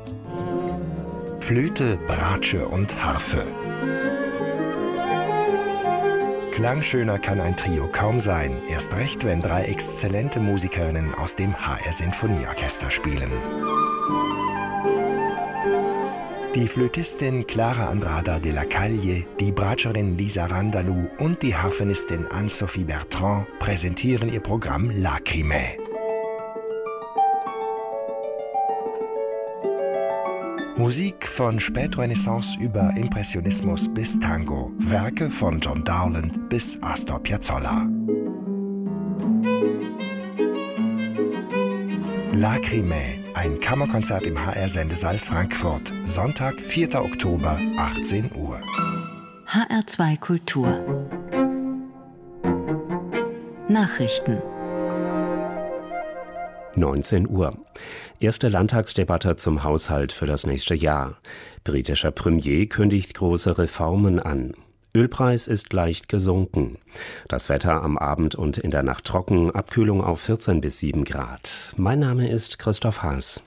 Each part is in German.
Flöte, Bratsche und Harfe. Klangschöner kann ein Trio kaum sein, erst recht, wenn 3 exzellente Musikerinnen aus dem HR Sinfonieorchester spielen. Die Flötistin Clara Andrada de la Calle, die Bratscherin Lisa Randalou und die Harfenistin Anne-Sophie Bertrand präsentieren ihr Programm Lacrimae. Musik von Spätrenaissance über Impressionismus bis Tango, Werke von John Dowland bis Astor Piazzolla. Lacrimae, ein Kammerkonzert im HR-Sendesaal Frankfurt, Sonntag, 4. Oktober, 18 Uhr. HR2 Kultur. Nachrichten. 19 Uhr. Erste Landtagsdebatte zum Haushalt für das nächste Jahr. Britischer Premier kündigt große Reformen an. Ölpreis ist leicht gesunken. Das Wetter am Abend und in der Nacht trocken, Abkühlung auf 14 bis 7 Grad. Mein Name ist Christoph Haas.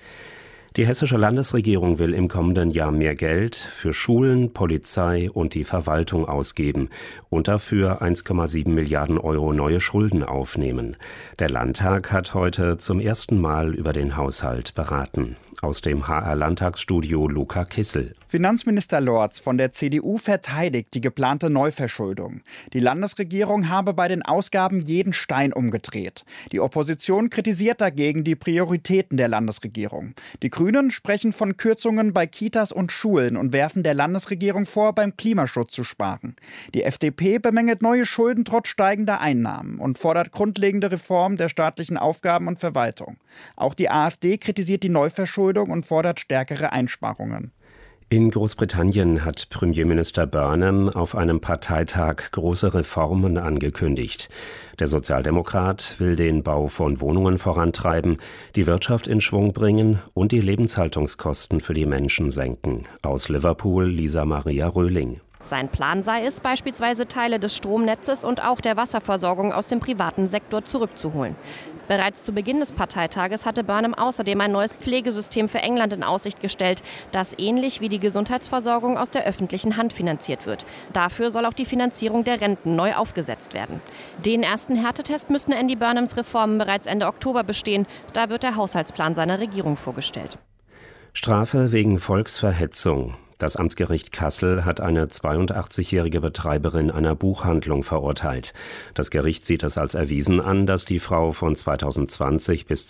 Die hessische Landesregierung will im kommenden Jahr mehr Geld für Schulen, Polizei und die Verwaltung ausgeben und dafür 1,7 Milliarden Euro neue Schulden aufnehmen. Der Landtag hat heute zum ersten Mal über den Haushalt beraten. Aus dem HR-Landtagsstudio Luca Kissel. Finanzminister Lorz von der CDU verteidigt die geplante Neuverschuldung. Die Landesregierung habe bei den Ausgaben jeden Stein umgedreht. Die Opposition kritisiert dagegen die Prioritäten der Landesregierung. Die Grünen sprechen von Kürzungen bei Kitas und Schulen und werfen der Landesregierung vor, beim Klimaschutz zu sparen. Die FDP bemängelt neue Schulden trotz steigender Einnahmen und fordert grundlegende Reformen der staatlichen Aufgaben und Verwaltung. Auch die AfD kritisiert die Neuverschuldung und fordert stärkere Einsparungen. In Großbritannien hat Premierminister Burnham auf einem Parteitag große Reformen angekündigt. Der Sozialdemokrat will den Bau von Wohnungen vorantreiben, die Wirtschaft in Schwung bringen und die Lebenshaltungskosten für die Menschen senken. Aus Liverpool Lisa Maria Röhling. Sein Plan sei es, beispielsweise Teile des Stromnetzes und auch der Wasserversorgung aus dem privaten Sektor zurückzuholen. Bereits zu Beginn des Parteitages hatte Burnham außerdem ein neues Pflegesystem für England in Aussicht gestellt, das ähnlich wie die Gesundheitsversorgung aus der öffentlichen Hand finanziert wird. Dafür soll auch die Finanzierung der Renten neu aufgesetzt werden. Den ersten Härtetest müssten Andy Burnhams Reformen bereits Ende Oktober bestehen. Da wird der Haushaltsplan seiner Regierung vorgestellt. Strafe wegen Volksverhetzung. Das Amtsgericht Kassel hat eine 82-jährige Betreiberin einer Buchhandlung verurteilt. Das Gericht sieht es als erwiesen an, dass die Frau von 2020 bis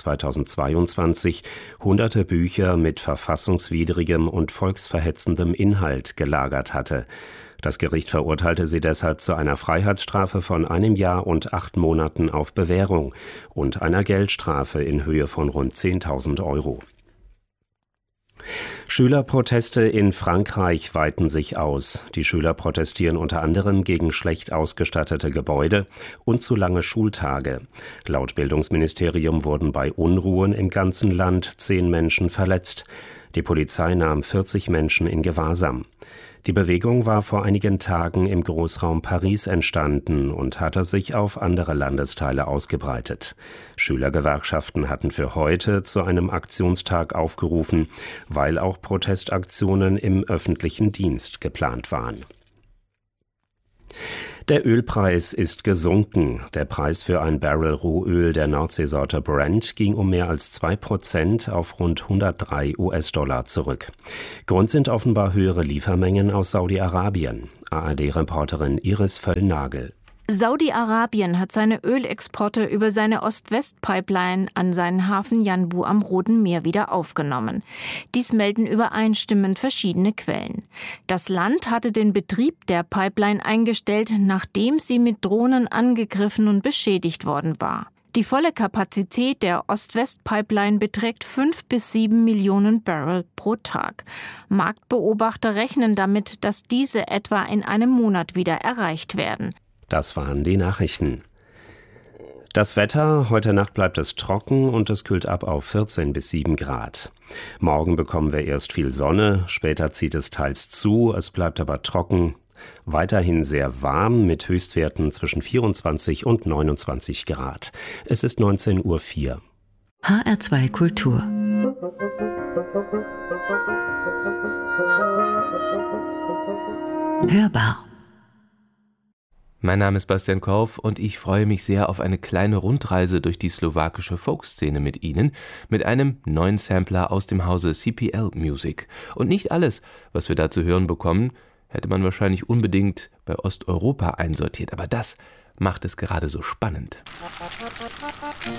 2022 hunderte Bücher mit verfassungswidrigem und volksverhetzendem Inhalt gelagert hatte. Das Gericht verurteilte sie deshalb zu einer Freiheitsstrafe von 1 Jahr und 8 Monaten auf Bewährung und einer Geldstrafe in Höhe von rund 10.000 Euro. Schülerproteste in Frankreich weiten sich aus. Die Schüler protestieren unter anderem gegen schlecht ausgestattete Gebäude und zu lange Schultage. Laut Bildungsministerium wurden bei Unruhen im ganzen Land 10 Menschen verletzt. Die Polizei nahm 40 Menschen in Gewahrsam. Die Bewegung war vor einigen Tagen im Großraum Paris entstanden und hatte sich auf andere Landesteile ausgebreitet. Schülergewerkschaften hatten für heute zu einem Aktionstag aufgerufen, weil auch Protestaktionen im öffentlichen Dienst geplant waren. Der Ölpreis ist gesunken. Der Preis für ein Barrel Rohöl der Nordseesorte Brent ging um mehr als 2% auf rund 103 US-Dollar zurück. Grund sind offenbar höhere Liefermengen aus Saudi-Arabien. ARD-Reporterin Iris Völlnagel. Saudi-Arabien hat seine Ölexporte über seine Ost-West-Pipeline an seinen Hafen Yanbu am Roten Meer wieder aufgenommen. Dies melden übereinstimmend verschiedene Quellen. Das Land hatte den Betrieb der Pipeline eingestellt, nachdem sie mit Drohnen angegriffen und beschädigt worden war. Die volle Kapazität der Ost-West-Pipeline beträgt 5 bis 7 Millionen Barrel pro Tag. Marktbeobachter rechnen damit, dass diese etwa in einem Monat wieder erreicht werden. Das waren die Nachrichten. Das Wetter, heute Nacht bleibt es trocken und es kühlt ab auf 14 bis 7 Grad. Morgen bekommen wir erst viel Sonne, später zieht es teils zu, es bleibt aber trocken. Weiterhin sehr warm mit Höchstwerten zwischen 24 und 29 Grad. Es ist 19:04 Uhr. HR2 Kultur. Hörbar. Mein Name ist Bastian Korf und ich freue mich sehr auf eine kleine Rundreise durch die slowakische Folkszene mit Ihnen, mit einem neuen Sampler aus dem Hause CPL Music. Und nicht alles, was wir da zu hören bekommen, hätte man wahrscheinlich unbedingt bei Osteuropa einsortiert, aber das macht es gerade so spannend.